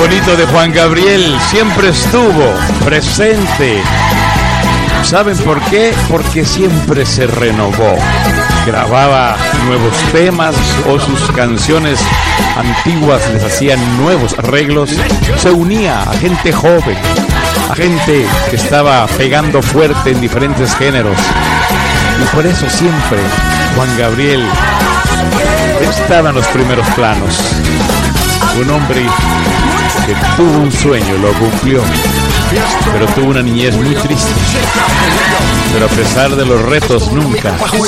bonito de Juan Gabriel, siempre estuvo presente. ¿Saben por qué? Porque siempre se renovó. Grababa nuevos temas o sus canciones antiguas les hacían nuevos arreglos. Se unía a gente joven, a gente que estaba pegando fuerte en diferentes géneros. Y por eso siempre Juan Gabriel estaba en los primeros planos. Un hombre que tuvo un sueño, lo cumplió, pero tuvo una niñez muy triste. Pero a pesar de los retos nunca